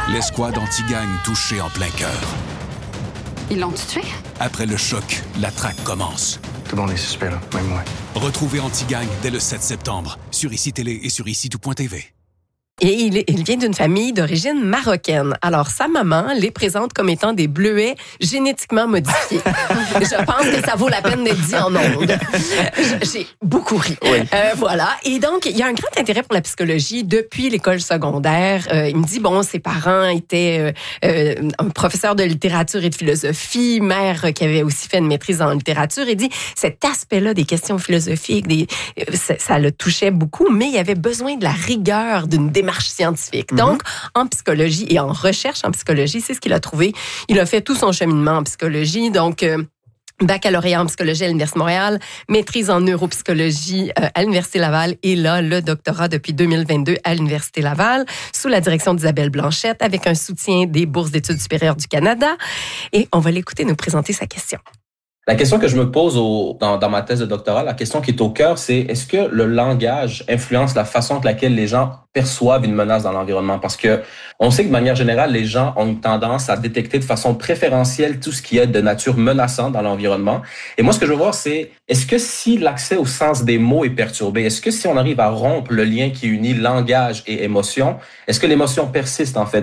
L'escouade anti-gang touchée en plein cœur. Ils l'ont tué? Après le choc, la traque commence. Tout le monde est suspect, là, même moi. Retrouvez Anti-Gang dès le 7 septembre sur ICI Télé et sur ICI-tout.tv. Et il vient d'une famille d'origine marocaine. Alors, sa maman les présente comme étant des bleuets génétiquement modifiés. Je pense que ça vaut la peine d'être dit en ondes. J'ai beaucoup ri. Oui. Voilà. Et donc, il y a un grand intérêt pour la psychologie depuis l'école secondaire. Il me dit, bon, ses parents étaient un professeur de littérature et de philosophie, mère qui avait aussi fait une maîtrise en littérature. Il dit, cet aspect-là des questions philosophiques, ça le touchait beaucoup, mais il y avait besoin de la rigueur d'une démarche scientifique. Donc, en psychologie et en recherche en psychologie, c'est ce qu'il a trouvé. Il a fait tout son cheminement en psychologie. Donc, baccalauréat en psychologie à l'Université de Montréal, maîtrise en neuropsychologie à l'Université Laval et là, le doctorat depuis 2022 à l'Université Laval, sous la direction d'Isabelle Blanchette, avec un soutien des bourses d'études supérieures du Canada. Et on va l'écouter nous présenter sa question. La question que je me pose dans ma thèse de doctorat, la question qui est au cœur, c'est est-ce que le langage influence la façon avec laquelle les gens perçoivent une menace dans l'environnement? Parce que on sait que de manière générale, les gens ont une tendance à détecter de façon préférentielle tout ce qui est de nature menaçante dans l'environnement. Et moi, ce que je veux voir, c'est est-ce que si l'accès au sens des mots est perturbé, est-ce que si on arrive à rompre le lien qui unit langage et émotion, est-ce que l'émotion persiste en fait?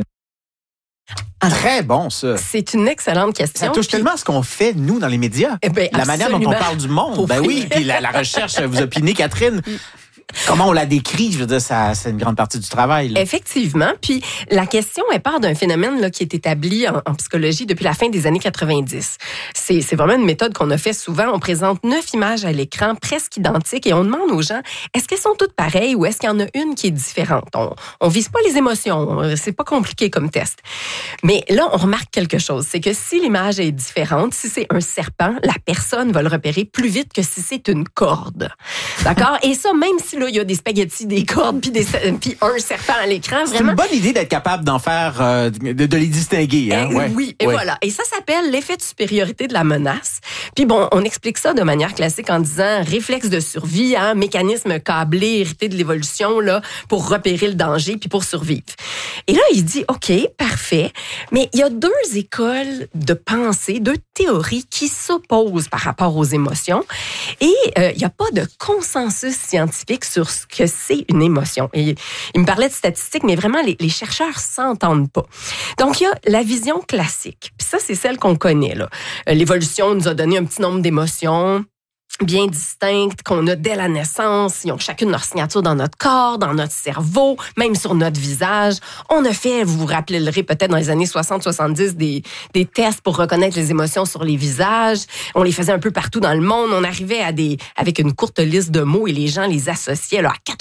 Alors, très bon, ça. C'est une excellente question. Ça touche tellement à ce qu'on fait, nous, dans les médias. Eh ben, la manière dont on parle du monde. Ben oui, puis la recherche, vous opinez, Catherine. Comment on la décrit, je veux dire, c'est une grande partie du travail. Là. Effectivement. Puis la question, elle part d'un phénomène là, qui est établi en psychologie depuis la fin des années 90. C'est vraiment une méthode qu'on a fait souvent. On présente 9 images à l'écran, presque identiques, et on demande aux gens, est-ce qu'elles sont toutes pareilles ou est-ce qu'il y en a une qui est différente? On vise pas les émotions. C'est pas compliqué comme test. Mais là, on remarque quelque chose. C'est que si l'image est différente, si c'est un serpent, la personne va le repérer plus vite que si c'est une corde. D'accord? Et ça, même si là, il y a des spaghettis, des cordes, puis un serpent à l'écran. C'est une bonne idée d'être capable d'en faire, de les distinguer. Hein? Oui, et voilà. Et ça s'appelle l'effet de supériorité de la menace. Puis bon, on explique ça de manière classique en disant réflexe de survie, hein, mécanisme câblé, hérité de l'évolution là, pour repérer le danger puis pour survivre. Et là, il dit, OK, parfait, mais il y a 2 écoles de pensée, 2 théories qui s'opposent par rapport aux émotions. Et il n'y a pas de consensus scientifique sur ce que c'est une émotion. Et il me parlait de statistiques, mais vraiment, les chercheurs s'entendent pas. Donc, il y a la vision classique. Puis ça, c'est celle qu'on connaît, là. L'évolution nous a donné un petit nombre d'émotions bien distinctes qu'on a dès la naissance. Ils ont chacune leur signature dans notre corps, dans notre cerveau, même sur notre visage. On a fait, vous vous rappellerez peut-être dans les années 60-70, des tests pour reconnaître les émotions sur les visages. On les faisait un peu partout dans le monde. On arrivait avec une courte liste de mots et les gens les associaient là, à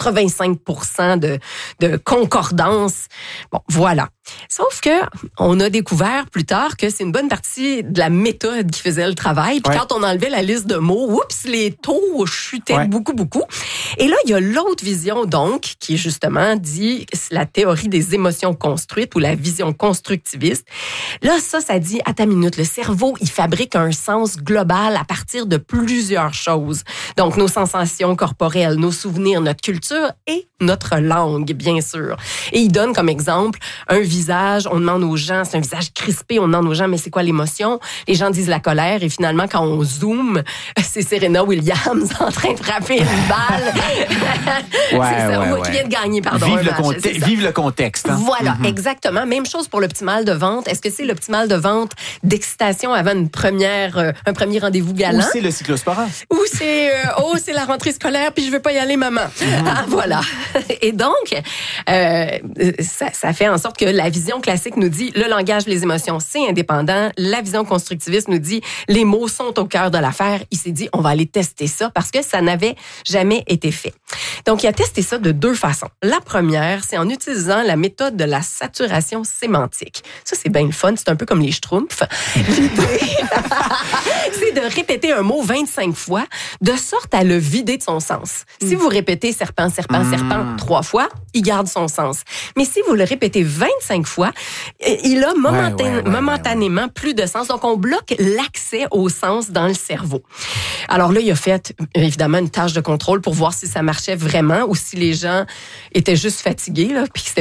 85% de concordance. Bon, voilà. Sauf que on a découvert plus tard que c'est une bonne partie de la méthode qui faisait le travail. Puis quand on enlevait la liste de mots, oups, les taux chutaient beaucoup. Et là, il y a l'autre vision, donc, qui justement dit la théorie des émotions construites ou la vision constructiviste. Là, ça dit, à ta minute, le cerveau, il fabrique un sens global à partir de plusieurs choses. Donc, nos sensations corporelles, nos souvenirs, notre culture et notre langue, bien sûr. Et il donne comme exemple un visage, on demande aux gens, c'est un visage crispé, on demande aux gens, mais c'est quoi l'émotion? Les gens disent la colère et finalement, quand on zoome, c'est Serena Williams en train de frapper une balle. C'est le cerveau qui vient de gagner, pardon. Vive le contexte. Hein? Voilà, exactement. Même chose pour l'optimal de vente. Est-ce que c'est l'optimal de vente d'excitation avant un premier rendez-vous galant? Ou c'est le cyclosporin? Ou c'est, c'est la rentrée scolaire puis je veux pas y aller, maman. Ah, voilà. Et donc, ça fait en sorte que la vision classique nous dit le langage, les émotions, c'est indépendant. La vision constructiviste nous dit les mots sont au cœur de l'affaire. Il s'est dit, on va aller tester ça parce que ça n'avait jamais été fait. Donc, il a testé ça de 2 façons. La première, c'est en utilisant la méthode de la saturation sémantique. Ça, c'est bien le fun. C'est un peu comme les schtroumpfs. L'idée, c'est de répéter un mot 25 fois de sorte à le vider de son sens. Si vous répétez serpent, serpent, serpent 3 fois, il garde son sens. Mais si vous le répétez 25 fois, il a momentanément plus de sens. Donc, on bloque l'accès au sens dans le cerveau. Alors là, il a fait, évidemment, une tâche de contrôle pour voir si ça marchait vraiment ou si les gens étaient juste fatigués, là, puis que c'était